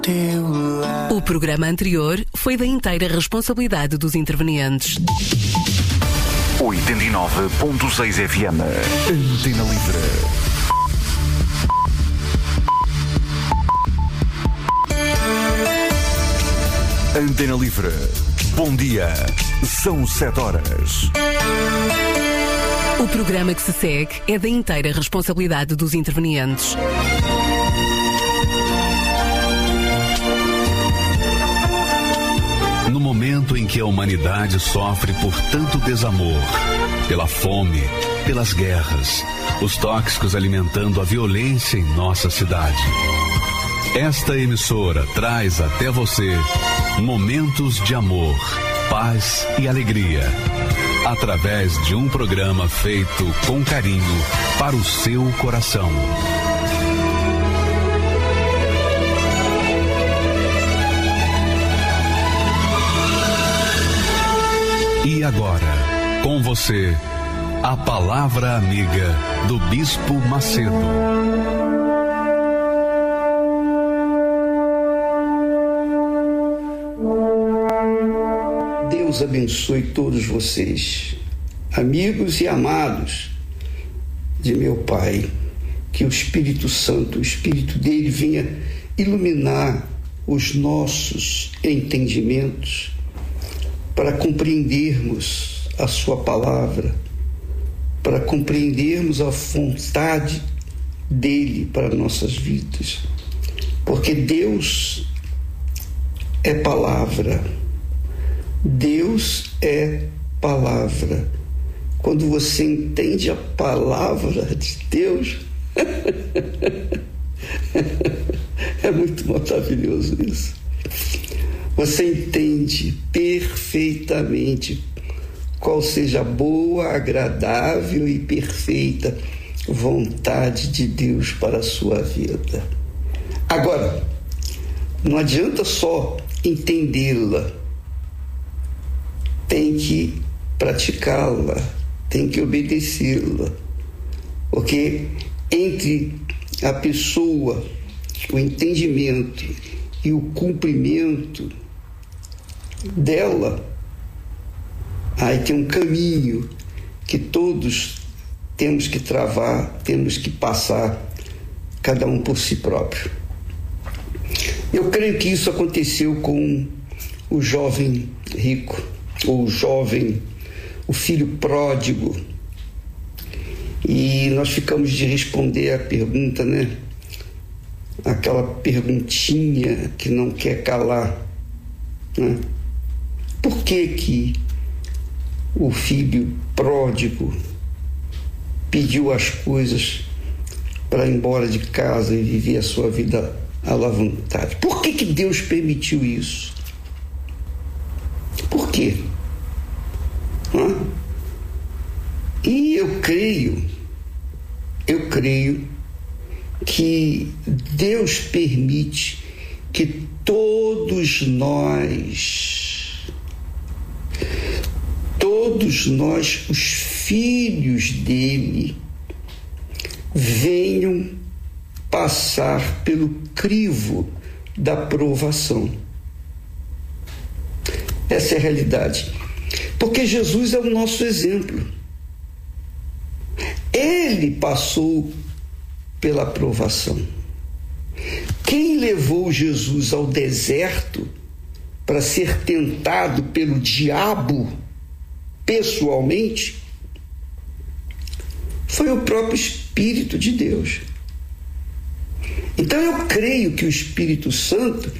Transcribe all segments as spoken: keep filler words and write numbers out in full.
O programa anterior foi da inteira responsabilidade dos intervenientes. oitenta e nove ponto seis F M. Antena Livre. Antena Livre. Bom dia. São sete horas. O programa que se segue é da inteira responsabilidade dos intervenientes. No momento em que a humanidade sofre por tanto desamor, pela fome, pelas guerras, os tóxicos alimentando a violência em nossa cidade, esta emissora traz até você momentos de amor, paz e alegria, através de um programa feito com carinho para o seu coração. E agora, com você, a palavra amiga do Bispo Macedo. Deus abençoe todos vocês, amigos e amados de meu Pai. Que o Espírito Santo, o Espírito dele, venha iluminar os nossos entendimentos para compreendermos a sua palavra, para compreendermos a vontade dele para nossas vidas. Porque Deus é palavra. Deus é palavra. Quando você entende a palavra de Deus, é muito maravilhoso isso. Você entende perfeitamente qual seja a boa, agradável e perfeita vontade de Deus para a sua vida. Agora, não adianta só entendê-la, tem que praticá-la, tem que obedecê-la, porque entre a pessoa, o entendimento e o cumprimento dela, aí tem um caminho que todos temos que travar, temos que passar, cada um por si próprio. Eu creio que isso aconteceu com o jovem rico, ou o jovem, o filho pródigo. E nós ficamos de responder a pergunta, né? Aquela perguntinha que não quer calar, né? Por que que o filho pródigo pediu as coisas para ir embora de casa e viver a sua vida à vontade? Por que que Deus permitiu isso? Por quê? Hã? E eu creio, eu creio que Deus permite que todos nós, todos nós, os filhos dele, venham passar pelo crivo da provação. Essa é a realidade. Porque Jesus é o nosso exemplo. Ele passou pela provação. Quem levou Jesus ao deserto para ser tentado pelo diabo pessoalmente foi o próprio Espírito de Deus. Então eu creio que o Espírito Santo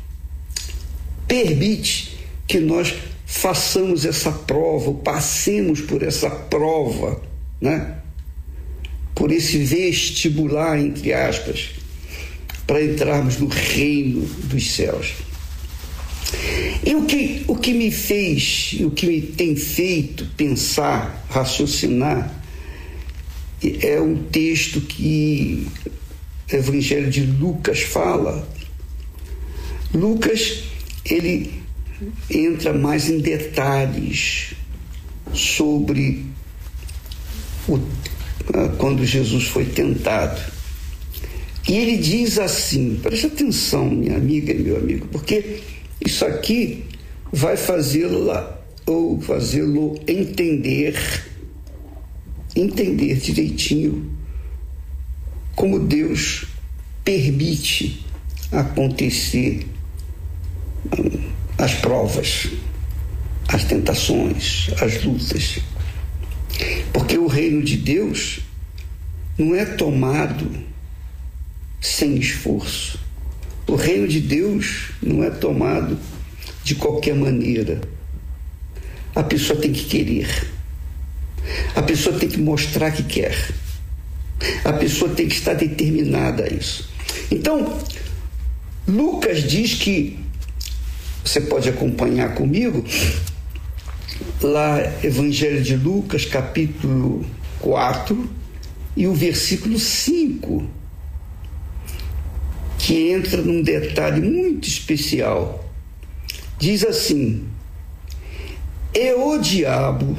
permite que nós façamos essa prova, passemos por essa prova, né? Por esse vestibular, entre aspas, para entrarmos no reino dos céus. E o que, o que me fez, o que me tem feito pensar, raciocinar, é um texto que o Evangelho de Lucas fala. Lucas, ele entra mais em detalhes sobre o, quando Jesus foi tentado. E ele diz assim, preste atenção, minha amiga e meu amigo, porque isso aqui vai fazê-la ou fazê-lo entender, entender direitinho como Deus permite acontecer as provas, as tentações, as lutas. Porque o reino de Deus não é tomado sem esforço. O reino de Deus não é tomado de qualquer maneira. A pessoa tem que querer. A pessoa tem que mostrar que quer. A pessoa tem que estar determinada a isso. Então, Lucas diz que, você pode acompanhar comigo, lá, Evangelho de Lucas, capítulo quatro, e o versículo cinco, que entra num detalhe muito especial. Diz assim: e o diabo,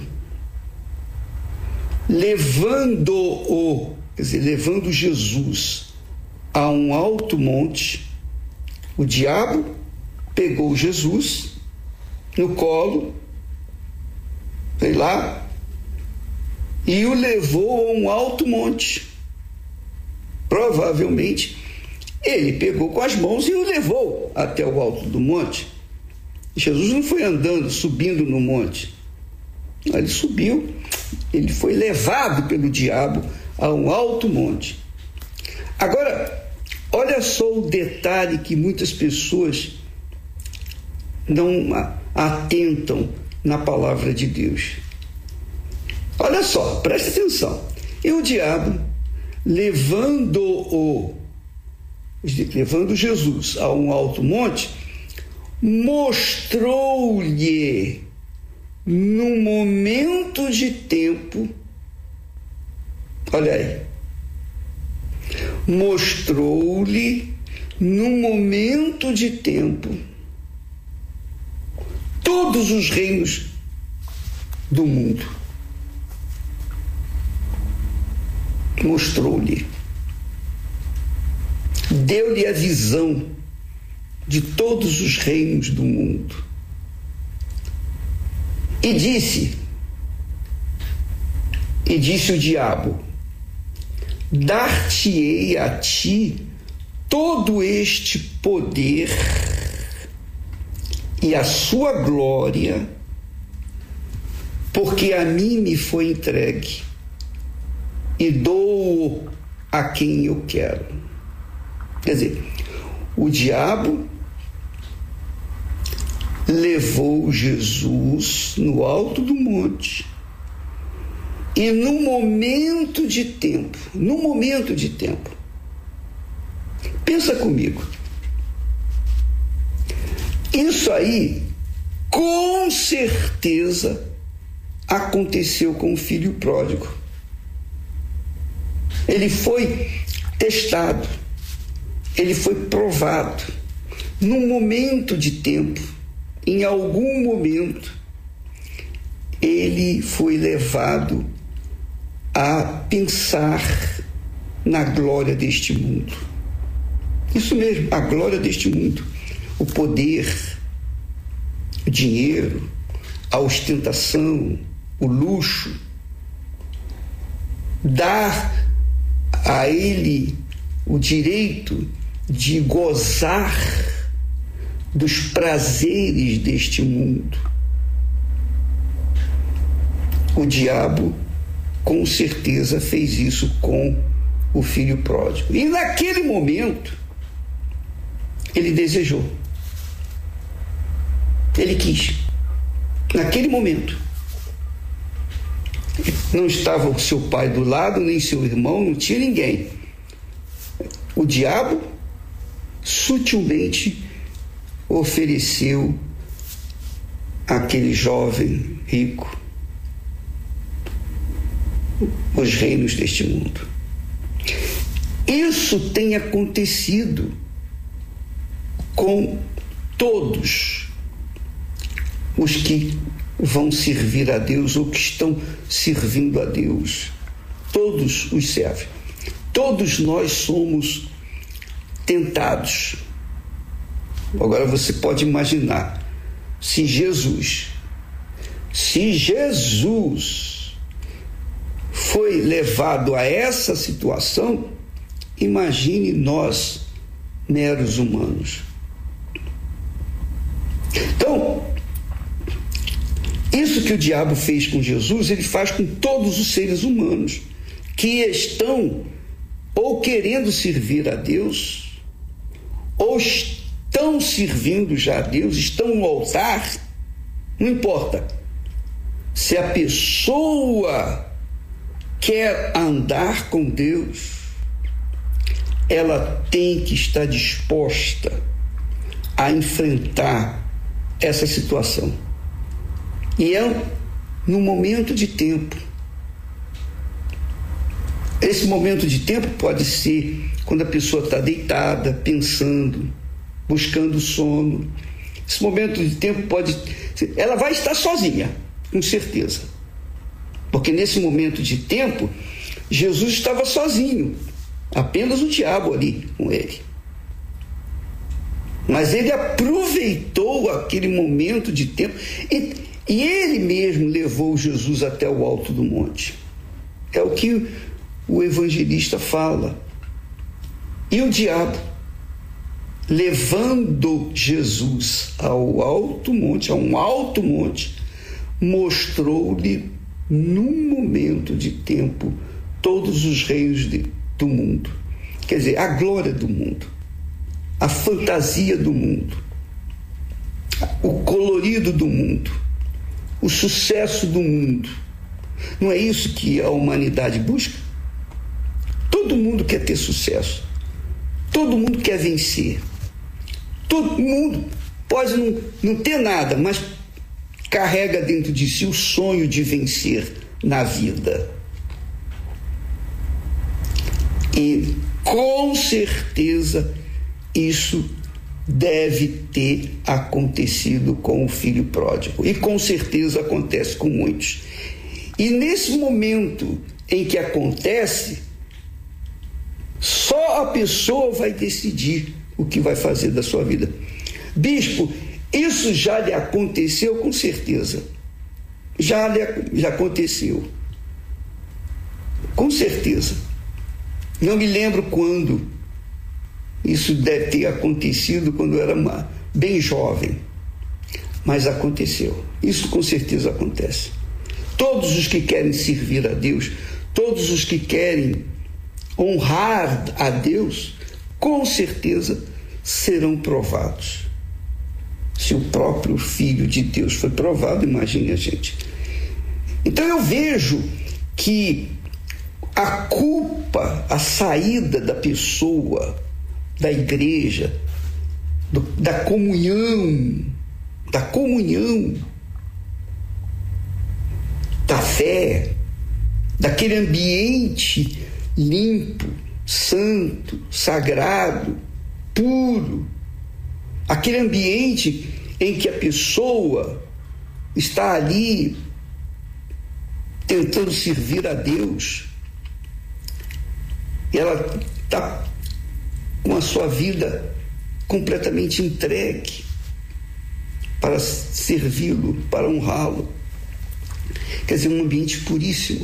levando-o, quer dizer, levando Jesus a um alto monte, o diabo pegou Jesus no colo, sei lá, e o levou a um alto monte. Provavelmente ele pegou com as mãos e o levou até o alto do monte. Jesus não foi andando, subindo no monte. Ele subiu, ele foi levado pelo diabo a um alto monte. Agora, olha só o detalhe que muitas pessoas não atentam na palavra de Deus. Olha só, preste atenção. E o diabo, levando-o, levando Jesus a um alto monte, mostrou-lhe num momento de tempo, olha aí, mostrou-lhe num momento de tempo todos os reinos do mundo. Mostrou-lhe, deu-lhe a visão de todos os reinos do mundo. E disse, e disse o diabo: dar-te-ei a ti todo este poder e a sua glória, porque a mim me foi entregue, e dou a quem eu quero. Quer dizer, o diabo levou Jesus no alto do monte, e num momento de tempo, num momento de tempo, pensa comigo, isso aí com certeza aconteceu com o filho pródigo. Ele foi testado, ele foi provado num momento de tempo. Em algum momento ele foi levado a pensar na glória deste mundo. Isso mesmo, a glória deste mundo. O poder, o dinheiro, a ostentação, o luxo. Dar a ele o direito de gozar dos prazeres deste mundo. O diabo, com certeza, fez isso com o filho pródigo. E naquele momento, ele desejou. Ele quis. Naquele momento. Não estava o seu pai do lado, nem seu irmão, não tinha ninguém. O diabo sutilmente ofereceu àquele jovem rico os reinos deste mundo. Isso tem acontecido com todos os que vão servir a Deus ou que estão servindo a Deus. Todos os servem. Todos nós somos tentados. Agora você pode imaginar, se Jesus, se Jesus foi levado a essa situação, imagine nós, meros humanos. Então, isso que o diabo fez com Jesus, ele faz com todos os seres humanos que estão ou querendo servir a Deus, ou estão servindo já a Deus, estão no altar, não importa. Se a pessoa quer andar com Deus, ela tem que estar disposta a enfrentar essa situação. E é num momento de tempo. Esse momento de tempo pode ser quando a pessoa está deitada, pensando, buscando sono. Esse momento de tempo pode ser... Ela vai estar sozinha, com certeza. Porque nesse momento de tempo, Jesus estava sozinho. Apenas o diabo ali com ele. Mas ele aproveitou aquele momento de tempo e, e ele mesmo levou Jesus até o alto do monte. É o que o evangelista fala. E o diabo, levando Jesus ao alto monte, a um alto monte, mostrou-lhe num momento de tempo todos os reinos de, do mundo. Quer dizer, a glória do mundo, a fantasia do mundo, o colorido do mundo, o sucesso do mundo. Não é isso que a humanidade busca? Todo mundo quer ter sucesso, todo mundo quer vencer, todo mundo pode não, não ter nada, mas carrega dentro de si o sonho de vencer na vida. E com certeza isso deve ter acontecido com o filho pródigo. E com certeza acontece com muitos. E nesse momento em que acontece, só a pessoa vai decidir o que vai fazer da sua vida. Bispo, isso já lhe aconteceu? Com certeza. Já, lhe, já aconteceu. Com certeza. Não me lembro quando. Isso deve ter acontecido quando eu era bem jovem. Mas aconteceu. Isso com certeza acontece. Todos os que querem servir a Deus, todos os que querem honrar a Deus, com certeza serão provados. Se o próprio Filho de Deus foi provado, imagine a gente. Então eu vejo que a culpa, a saída da pessoa, da igreja, do, da comunhão, da comunhão, da fé, daquele ambiente limpo, santo, sagrado, puro, aquele ambiente em que a pessoa está ali tentando servir a Deus, e ela está com a sua vida completamente entregue para servi-lo, para honrá-lo. Quer dizer, um ambiente puríssimo.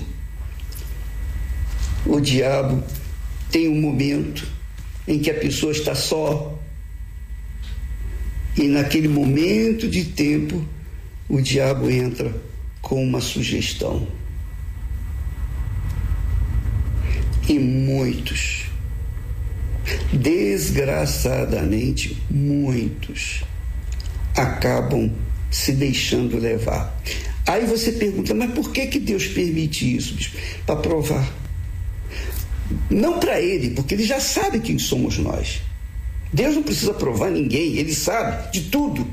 O diabo tem um momento em que a pessoa está só, e naquele momento de tempo o diabo entra com uma sugestão. E muitos, desgraçadamente muitos, acabam se deixando levar. Aí você pergunta, mas por que que Deus permite isso, bispo? Para provar. Não para ele, porque ele já sabe quem somos nós. Deus não precisa provar ninguém, ele sabe de tudo.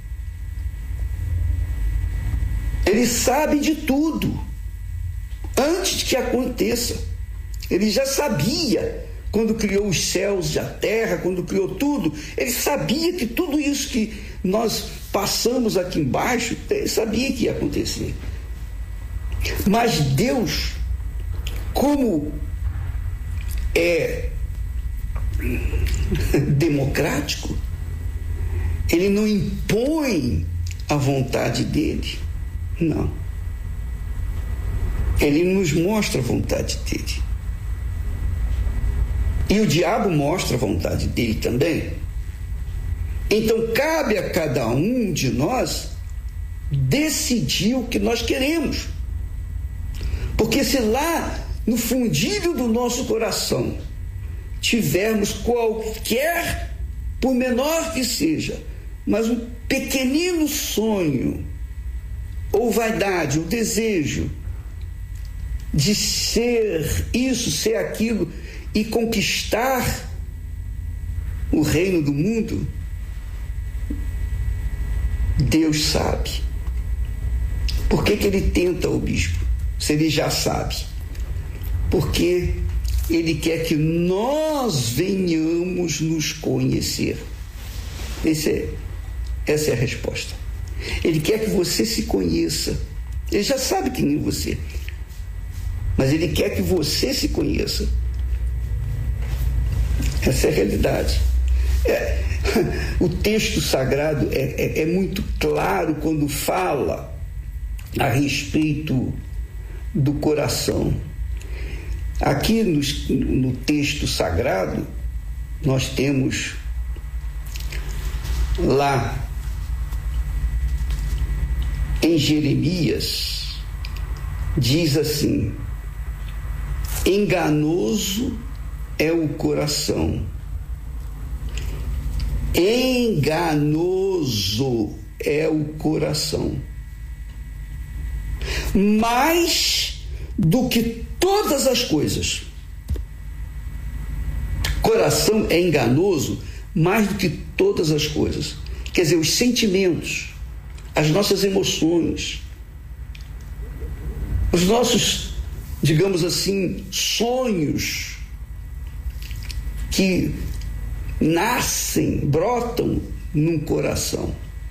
Ele sabe de tudo. Antes que aconteça. Ele já sabia, quando criou os céus e a terra, quando criou tudo, ele sabia que tudo isso que nós passamos aqui embaixo, ele sabia que ia acontecer. Mas Deus, como é democrático. Ele não impõe a vontade dele, não. Ele nos mostra a vontade dele. E o diabo mostra a vontade dele também. Então cabe a cada um de nós decidir o que nós queremos. Porque se lá no fundilho do nosso coração tivermos qualquer, por menor que seja, mas um pequenino sonho, ou vaidade, ou desejo de ser isso, ser aquilo e conquistar o reino do mundo, Deus sabe. Por que que ele tenta o bispo? Se ele já sabe. Porque ele quer que nós venhamos nos conhecer. Esse é, essa é a resposta. Ele quer que você se conheça. Ele já sabe quem é você. Mas ele quer que você se conheça. Essa é a realidade. É, o texto sagrado é, é, é muito claro quando fala a respeito do coração. Aqui no, no texto sagrado, nós temos lá em Jeremias, diz assim: enganoso é o coração, enganoso é o coração, mais do que todas as coisas. Coração é enganoso mais do que todas as coisas. Quer dizer, os sentimentos, as nossas emoções, os nossos, digamos assim, sonhos que nascem, brotam num coração,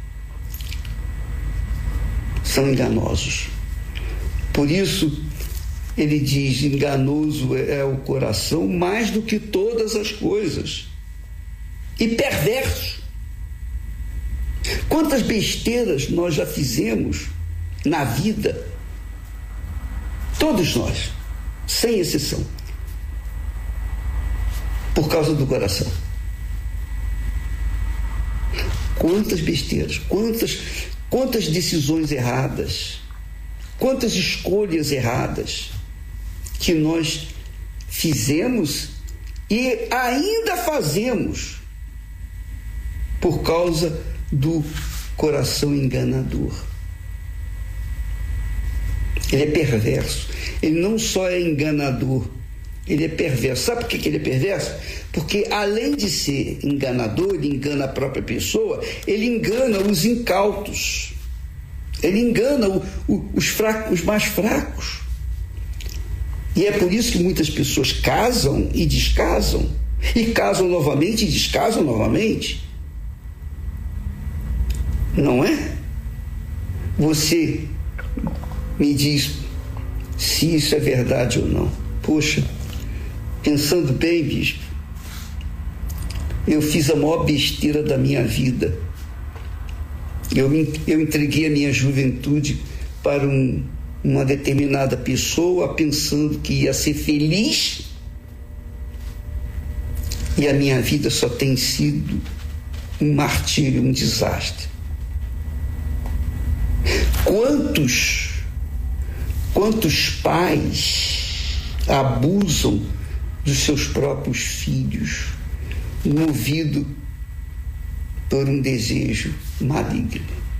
são enganosos. Por isso, ele diz: enganoso é o coração mais do que todas as coisas, e perverso. Quantas besteiras nós já fizemos na vida, todos nós, sem exceção, por causa do coração. Quantas besteiras, quantas, quantas decisões erradas, quantas escolhas erradas que nós fizemos e ainda fazemos por causa do coração enganador. Ele é perverso. Ele não só é enganador, ele é perverso. Sabe por que ele é perverso? Porque além de ser enganador, ele engana a própria pessoa, ele engana os incautos, ele engana o, o, os, fracos, os mais fracos. E é por isso que muitas pessoas casam e descasam, e casam novamente e descasam novamente. Não é? Você me diz se isso é verdade ou não. Poxa, pensando bem, bispo, eu fiz a maior besteira da minha vida. Eu, eu entreguei a minha juventude para um, uma determinada pessoa, pensando que ia ser feliz, e a minha vida só tem sido um martírio, um desastre. Quantos, quantos pais abusam dos seus próprios filhos, movido por um desejo maligno?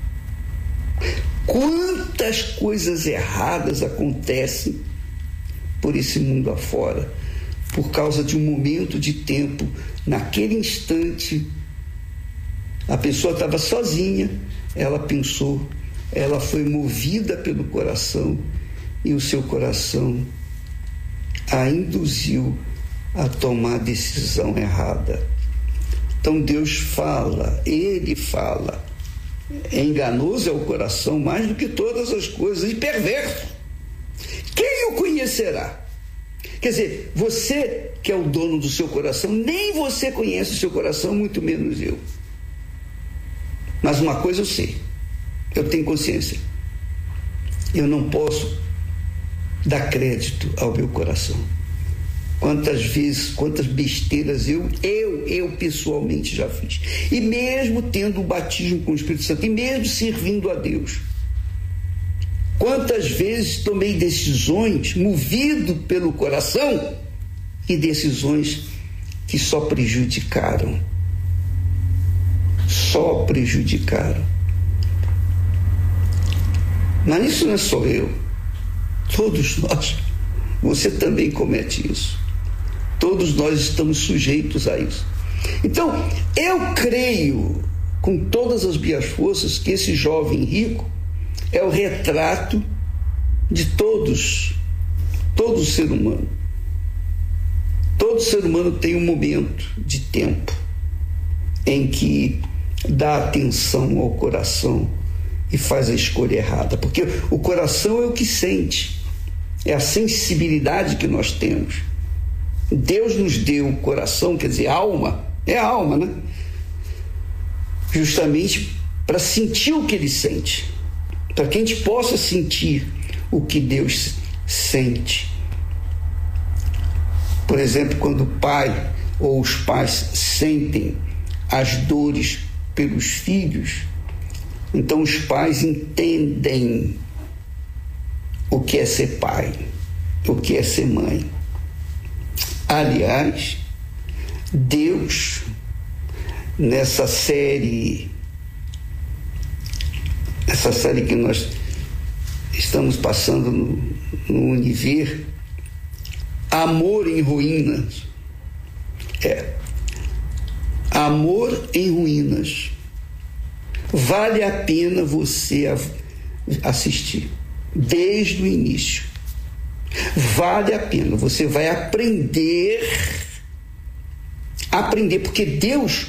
Quantas coisas erradas acontecem por esse mundo afora, por causa de um momento de tempo, naquele instante, a pessoa estava sozinha, ela pensou, ela foi movida pelo coração, e o seu coração a induziu a tomar decisão errada. Então Deus fala, Ele fala, enganoso é o coração mais do que todas as coisas, e perverso. Quem o conhecerá? Quer Quer dizer, você que é o dono do seu coração, nem você conhece o seu coração, muito menos eu. Mas uma coisa eu sei, eu tenho consciência. Eu não posso dar crédito ao meu coração. Quantas vezes, quantas besteiras eu, eu, eu pessoalmente já fiz. E mesmo tendo o batismo com o Espírito Santo, e mesmo servindo a Deus, quantas vezes tomei decisões movido pelo coração e decisões que só prejudicaram. Só prejudicaram. Mas isso não é só eu. Todos nós. Você também comete isso. Todos nós estamos sujeitos a isso. Então, eu creio com todas as minhas forças que esse jovem rico é o retrato de todos, todo ser humano. Todo ser humano tem um momento de tempo em que dá atenção ao coração e faz a escolha errada, porque o coração é o que sente, é a sensibilidade que nós temos. Deus nos deu o coração, quer dizer, alma, é a alma, né? Justamente para sentir o que ele sente, para que a gente possa sentir o que Deus sente. Por exemplo, quando o pai ou os pais sentem as dores pelos filhos, então os pais entendem o que é ser pai, o que é ser mãe. Aliás, Deus, nessa série, essa série que nós estamos passando no, no Univer, Amor em Ruínas, é, Amor em Ruínas, vale a pena você assistir, desde o início. Vale a pena, você vai aprender, aprender, porque Deus,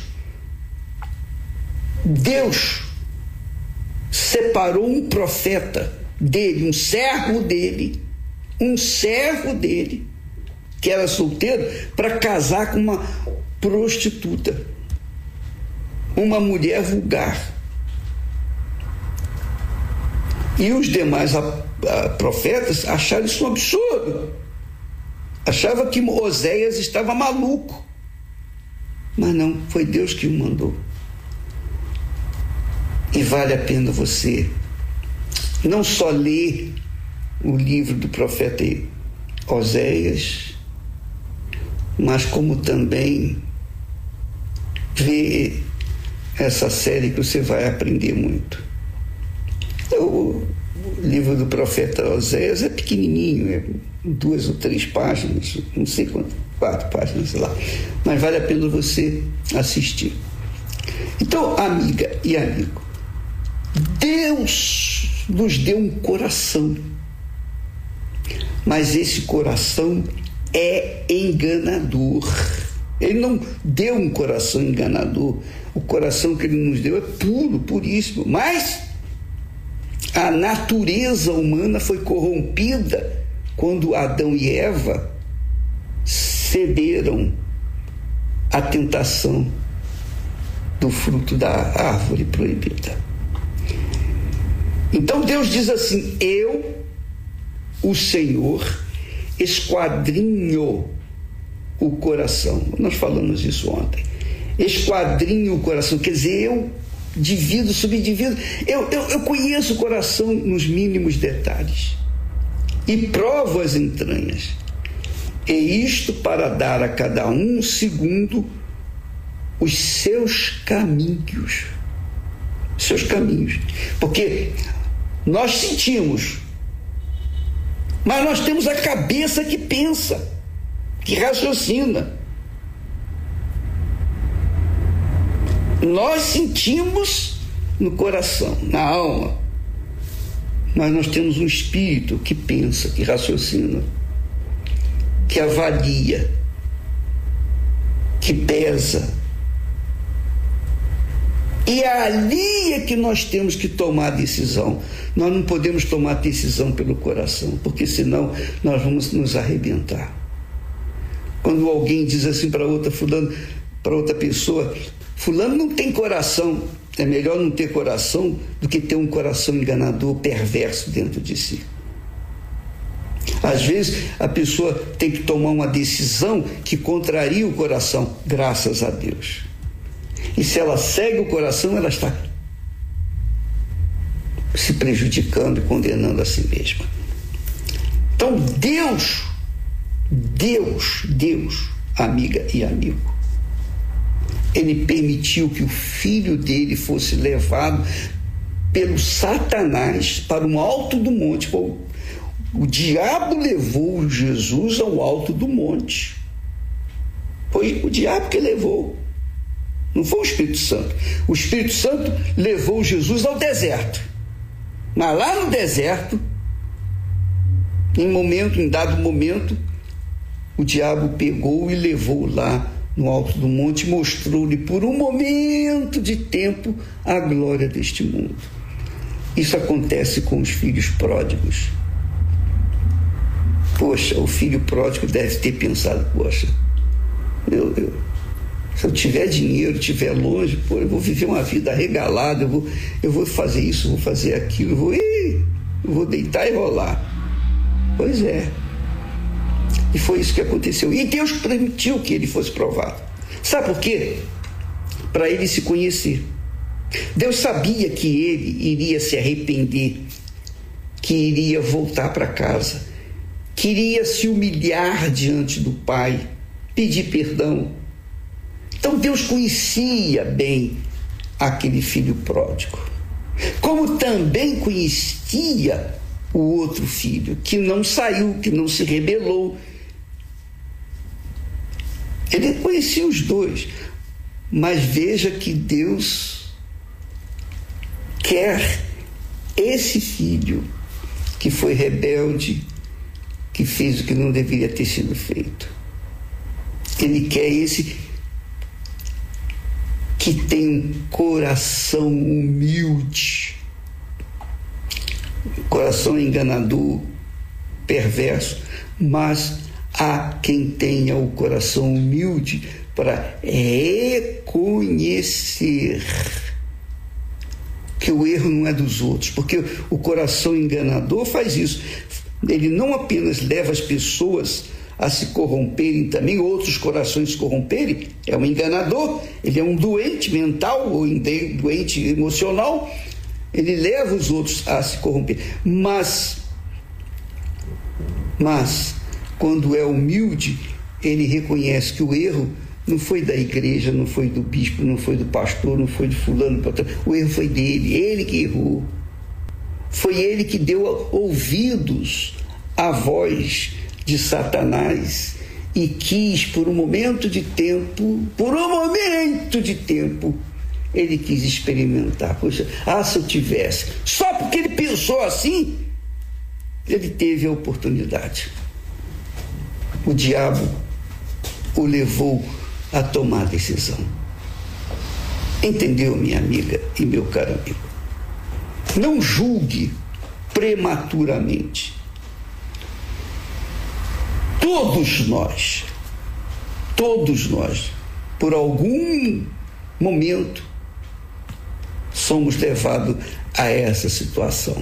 Deus separou um profeta dele, um servo dele, um servo dele, que era solteiro, para casar com uma prostituta, uma mulher vulgar. E os demais a, a, profetas acharam isso um absurdo. Achavam que Oséias estava maluco. Mas não, foi Deus que o mandou. E vale a pena você não só ler o livro do profeta Oséias, mas como também ver essa série que você vai aprender muito. O livro do profeta Oséias é pequenininho, é duas ou três páginas, não sei quanto, quatro páginas, sei lá, mas vale a pena você assistir. Então, amiga e amigo, Deus nos deu um coração, mas esse coração é enganador. Ele não deu um coração enganador. O coração que ele nos deu é puro, puríssimo, mas a natureza humana foi corrompida quando Adão e Eva cederam à tentação do fruto da árvore proibida. Então Deus diz assim: eu, o Senhor, esquadrinho o coração. Nós falamos isso ontem. Esquadrinho o coração, quer dizer, eu divido, subdivido. Eu, eu, eu conheço o coração nos mínimos detalhes e provo as entranhas. E isto para dar a cada um segundo os seus caminhos. Seus caminhos. Porque nós sentimos, mas nós temos a cabeça que pensa, que raciocina. Nós sentimos no coração, na alma, mas nós temos um espírito que pensa, que raciocina, que avalia, que pesa. E é ali é que nós temos que tomar a decisão. Nós não podemos tomar decisão pelo coração, porque senão nós vamos nos arrebentar. Quando alguém diz assim para outra fulano, para outra pessoa, fulano não tem coração, é melhor não ter coração do que ter um coração enganador, perverso dentro de si. Às vezes a pessoa tem que tomar uma decisão que contraria o coração, graças a Deus. E se ela segue o coração, ela está se prejudicando e condenando a si mesma. Então Deus, Deus, Deus, amiga e amigo, Ele permitiu que o filho dele fosse levado pelo Satanás para um alto do monte. O, o diabo levou Jesus ao alto do monte. Foi o diabo que levou. Não foi o Espírito Santo. O Espírito Santo levou Jesus ao deserto. Mas lá no deserto, em momento, em dado momento, o diabo pegou e levou lá no alto do monte, mostrou-lhe por um momento de tempo a glória deste mundo. Isso acontece com os filhos pródigos. Poxa, o filho pródigo deve ter pensado, poxa, eu, eu, se eu tiver dinheiro, estiver longe, pô, eu vou viver uma vida regalada, eu vou, eu vou fazer isso, vou fazer aquilo, eu vou, eu vou deitar e rolar. Pois é. E foi isso que aconteceu. E Deus permitiu que ele fosse provado. Sabe por quê? Para ele se conhecer. Deus sabia que ele iria se arrepender, que iria voltar para casa, que iria se humilhar diante do Pai, pedir perdão. Então Deus conhecia bem aquele filho pródigo, como também conhecia o outro filho, que não saiu, que não se rebelou. Ele conhecia os dois, mas veja que Deus quer esse filho que foi rebelde, que fez o que não deveria ter sido feito. Ele quer esse que tem um coração humilde, coração enganador, perverso, mas há quem tenha o coração humilde para reconhecer que o erro não é dos outros, porque o coração enganador faz isso. Ele não apenas leva as pessoas a se corromperem também, outros corações se corromperem, é um enganador, ele é um doente mental ou doente emocional, ele leva os outros a se corromper, mas mas quando é humilde, ele reconhece que o erro não foi da igreja, não foi do bispo, não foi do pastor, não foi de fulano, o erro foi dele, ele que errou. Foi ele que deu ouvidos à voz de Satanás e quis, por um momento de tempo, por um momento de tempo, ele quis experimentar. Poxa, ah, se eu tivesse. Só porque ele pensou assim, ele teve a oportunidade. O diabo o levou a tomar a decisão. Entendeu, minha amiga e meu caro amigo? Não julgue prematuramente. Todos nós, todos nós, por algum momento, somos levados a essa situação.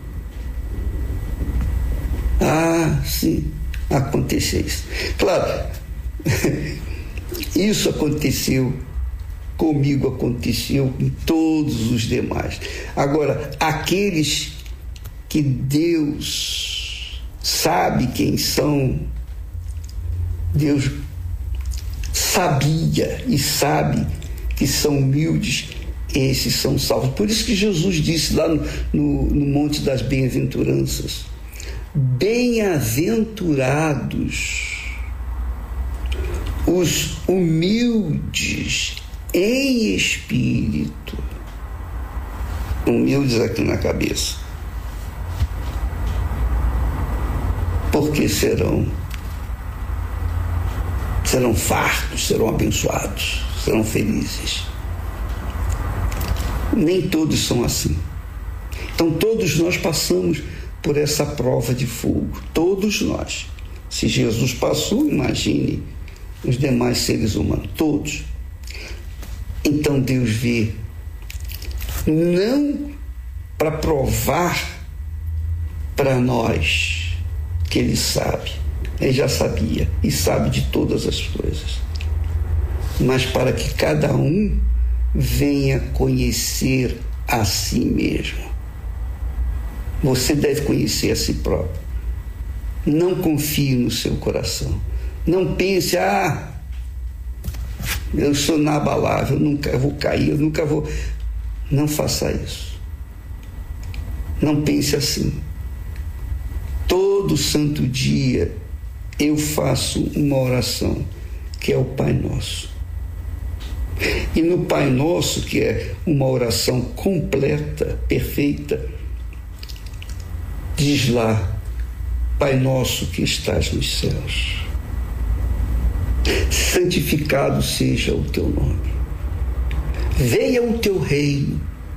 Ah, sim, aconteceu isso. Claro, isso aconteceu comigo, aconteceu com todos os demais. Agora, aqueles que Deus sabe quem são, Deus sabia e sabe que são humildes, esses são salvos. Por isso que Jesus disse lá no, no, no Monte das Bem-aventuranças: bem-aventurados os humildes em espírito, humildes aqui na cabeça, porque serão serão fartos, serão abençoados, serão felizes. Nem todos são assim. Então todos nós passamos por essa prova de fogo, todos nós. Se Jesus passou, imagine os demais seres humanos, todos. Então Deus vê, não para provar para nós que Ele sabe, Ele já sabia e sabe de todas as coisas, mas para que cada um venha conhecer a si mesmo. Você deve conhecer a si próprio. Não confie no seu coração. Não pense, ah, eu sou inabalável, eu nunca vou cair, eu nunca vou... Não faça isso. Não pense assim. Todo santo dia eu faço uma oração, que é o Pai Nosso. E no Pai Nosso, que é uma oração completa, perfeita, diz lá: Pai Nosso que estás nos céus, santificado seja o teu nome, venha o teu reino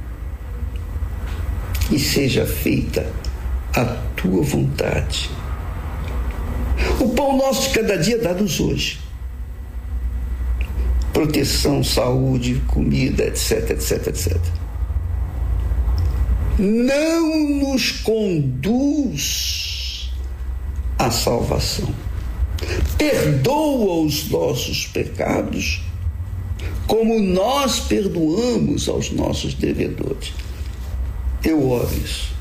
e seja feita a tua vontade. O pão nosso de cada dia dá-nos hoje. Proteção, saúde, comida, etc, etc, etcétera. Não nos conduz à salvação. Perdoa os nossos pecados, como nós perdoamos aos nossos devedores. Eu oro isso.